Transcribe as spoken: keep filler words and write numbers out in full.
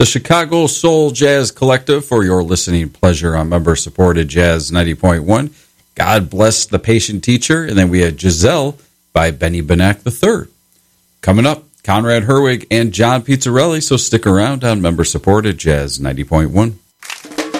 The Chicago Soul Jazz Collective for your listening pleasure on member-supported Jazz ninety point one. God Bless the Patient Teacher. And then we had Giselle by Benny Benack the third. Coming up, Conrad Herwig and John Pizzarelli, so stick around on member-supported Jazz ninety point one.